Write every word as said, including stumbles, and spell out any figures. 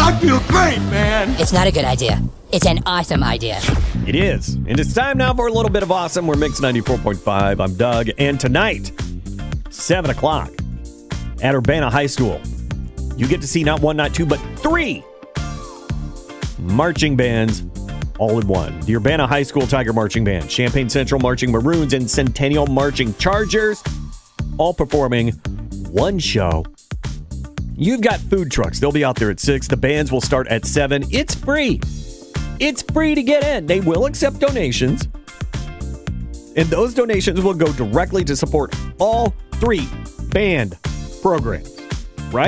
I feel great, man. It's not a good idea. It's an awesome idea. It is. And it's time now for a little bit of awesome. We're Mix ninety-four point five. I'm Doug. And tonight, seven o'clock at Urbana High School, you get to see not one, not two, but three marching bands all in one. The Urbana High School Tiger Marching Band, Champaign Central Marching Maroons, and Centennial Marching Chargers, all performing one show. You've got food trucks. They'll be out there at six. The bands will start at seven. It's free. It's free to get in. They will accept donations. And those donations will go directly to support all three band programs.